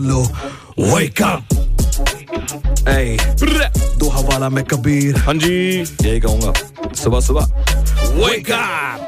लो wake up Hey, दो हवाला में कबीर हाँ जी यही कहूंगा सुबह सुबह wake up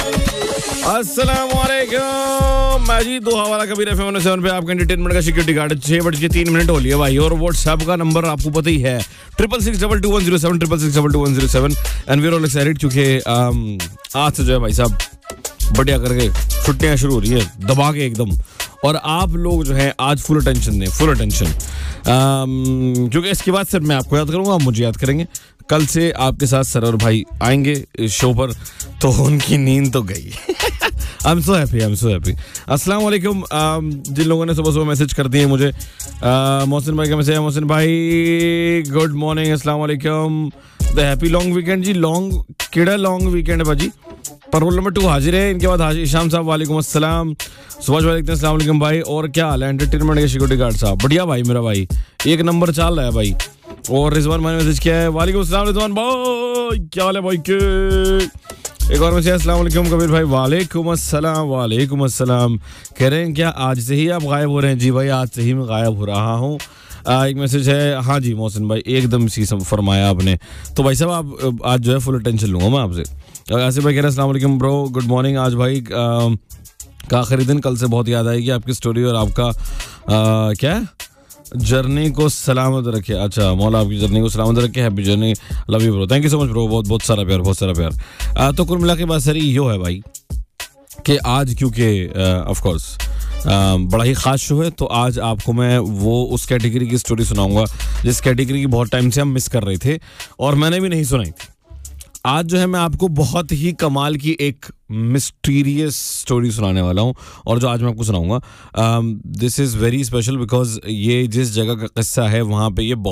अस्सलामुअलैकुम मैं जी दो हवाला कबीर FM 107 पे आपका एंटरटेनमेंट का सिक्योरिटी गार्ड 6:03 हो लिया भाई और व्हाट्सएप का नंबर आपको पता ही है 66622107 66622107 and we are all excited क्योंकि आज से जो है भाई साहब बढ़िया करके छुट्टियां शुरू हो रही है दबा के एकदम और आप लोग जो है आज फुल अटेंशन दें फुल अटेंशन क्योंकि इसके बाद सिर्फ मैं आपको याद करूंगा आप मुझे याद करेंगे कल से आपके साथ सर और भाई आएंगे इस शो पर तो उनकी नींद तो गई आई एम सो हैप्पी अस्सलाम वालेकुम जिन लोगों ने सुबह सुबह मैसेज कर दिए मुझे मोहसिन भाई का मैसेज है मोहसिन भाई गुड मॉर्निंग अस्सलाम वालेकुम the happy long weekend ji long केड़ा लॉन्ग वीकेंड है भाजी पर रोल नंबर 2 हाजिर है इनके बाद हाजिर शाम साहब वालेकुम अस्सलाम सुभाष भाई लिखते हैं अस्सलाम वालेकुम भाई और क्या हाल है एंटरटेनमेंट के सिक्योरिटी गार्ड साहब बढ़िया भाई मेरा भाई एक नंबर चल रहा है भाई और रिजवान भाई मैसेज किया है वालेकुम अस्सलाम रिजवान भाई क्या हाल है भाई के एक और मैसेज अस्सलाम वालेकुम कबीर भाई वालेकुम अस्सलाम कह रहे हैं क्या आज से ही आप गायब हो रहे हैं जी भाई आज से ही मैं गायब हो रहा हूँ एक मैसेज है हाँ जी मोहसिन भाई एकदम सी फरमाया आपने तो भाई साहब आप आज जो है फुल अटेंशन लूंगा मैं आपसे आसिफ भाई कह रहे हैं अस्सलाम वालेकुम ब्रो गुड मॉर्निंग आज भाई का आखिरी दिन कल से बहुत याद आएगी आपकी स्टोरी और आपका क्या जर्नी को सलामत रखे अच्छा मौला आपकी जर्नी को सलामत रखे happy journey love you bro thank you so much bro बहुत सारा प्यार तो कुल मिला के बात सर यो है भाई कि आज क्योंकि ऑफ कोर्स बड़ा ही खास शो है तो आज आपको मैं वो उस कैटेगरी की स्टोरी सुनाऊंगा जिस कैटेगरी की बहुत टाइम से हम मिस कर रहे थे और मैंने भी नहीं सुनाई थी आज जो है मैं आपको बहुत ही कमाल की एक मिस्टीरियस स्टोरी सुनाने वाला हूँ और जो आज मैं आपको सुनाऊंगा this is very special because ये जिस जगह का किस्सा है वहाँ पे ये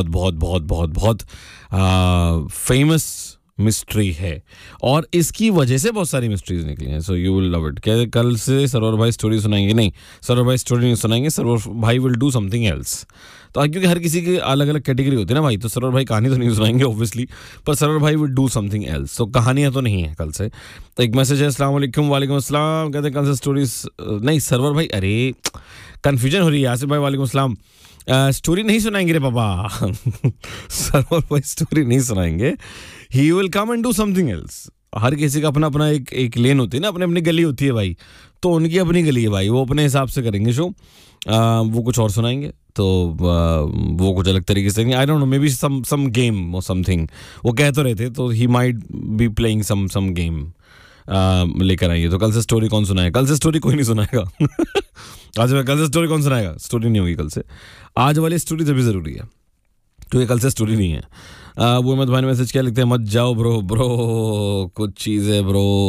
बहुत फेमस मिस्ट्री है और इसकी वजह से बहुत सारी मिस्ट्रीज निकली हैं so you will love it क्या कल से सरवर भाई स्टोरी सुनाएंगे नहीं सरवर भाई स्टोरी नहीं सुनाएंगे सरवर भाई विल डू समथिंग एल्स तो क्योंकि हर किसी की अलग अलग कैटेगरी होती है ना भाई तो सरवर भाई कहानी तो नहीं सुनाएंगे ऑब्वियसली पर सरवर भाई विल डू समथिंग एल्स तो कहानियां तो नहीं है कल से तो एक मैसेज है अस्सलाम वालेकुम वालेकुम अस्सलाम कहते हैं कल से स्टोरीज नहीं सरवर भाई अरे कन्फ्यूजन हो रही है आसिफ भाई वालेकुम अस्सलाम स्टोरी नहीं सुनाएंगे रे पापा सरवर भाई स्टोरी नहीं सुनाएंगे he will come and do something else हर किसी का अपना अपना एक लेन होती है ना अपनी अपनी गली होती है भाई तो उनकी अपनी गली है भाई वो अपने हिसाब से करेंगे शो वो कुछ और सुनाएंगे तो वो कुछ अलग तरीके से I don't know may be some game और समथिंग वो कह तो रहे थे तो he might be playing some game लेकर आइए तो कल से स्टोरी कौन सुनाएगा कल से स्टोरी कोई नहीं सुनाएगा आज कल से स्टोरी कौन सुनाएगा स्टोरी नहीं होगी कल से आज वाली स्टोरी तभी ज़रूरी है क्योंकि कल से स्टोरी नहीं है वो अहमद भाई ने मैसेज क्या लिखते हैं मत जाओ ब्रो कुछ चीज़ें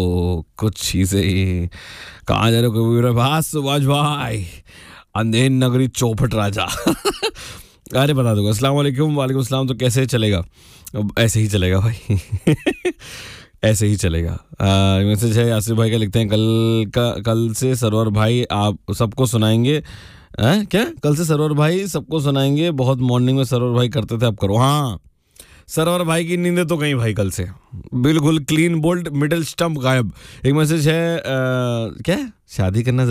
कहाँ जा रहे हो कबीर भाई सुभाष भाई अंधेर नगरी चौपट राजा अरे बता दूंगा अस्सलाम वालेकुम वालेकुम अस्सलाम तो कैसे चलेगा ऐसे ही चलेगा भाई ऐसे ही चलेगा मैसेज है आसिफ भाई का लिखते हैं कल से सरवर भाई आप सबको सुनाएंगे क्या कल से सरवर भाई सबको सुनाएंगे बहुत मॉर्निंग में सरवर भाई करते थे अब करो हाँ सरवर भाई की नींदें तो गई भाई कल से बिल्कुल क्लीन बोल्ड मिडिल स्टंप गायब एक मैसेज है क्या शादी करना